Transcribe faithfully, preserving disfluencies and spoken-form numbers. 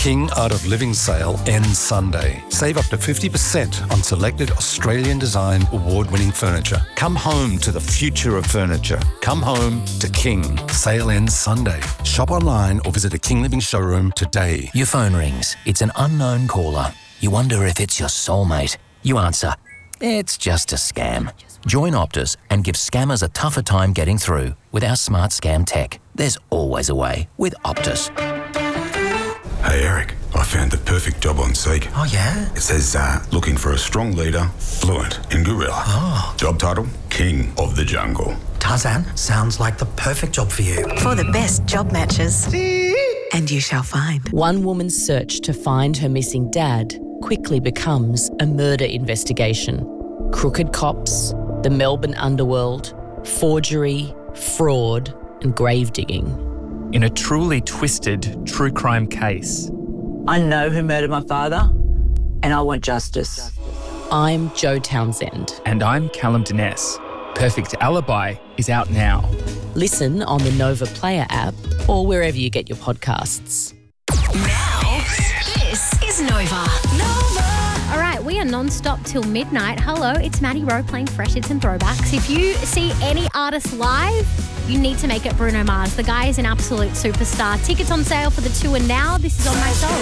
King Art of Living sale ends Sunday. Save up to fifty percent on selected Australian design award-winning furniture. Come home to the future of furniture. Come home to King. Sale ends Sunday. Shop online or visit a King Living showroom today. Your phone rings. It's an unknown caller. You wonder if it's your soulmate. You answer, it's just a scam. Join Optus and give scammers a tougher time getting through with our smart scam tech. There's always a way with Optus. Hey Eric, I found the perfect job on Seek. Oh yeah? It says, uh, looking for a strong leader, fluent in gorilla. Oh. Job title, King of the Jungle. Tarzan, sounds like the perfect job for you. For the best job matches. And you shall find. One woman's search to find her missing dad quickly becomes a murder investigation. Crooked cops, the Melbourne underworld, forgery, fraud, and grave digging. In a truly twisted true crime case. I know who murdered my father, and I want justice. I'm Jo Townsend. And I'm Callum Dines. Perfect Alibi is out now. Listen on the Nova Player app or wherever you get your podcasts. Now, this is Nova. Nova. All right, we are non-stop till midnight. Hello, it's Maddie Rowe playing Fresh Hits and Throwbacks. If you see any artist live, you need to make it Bruno Mars. The guy is an absolute superstar. Tickets on sale for the tour now. This is On My Soul.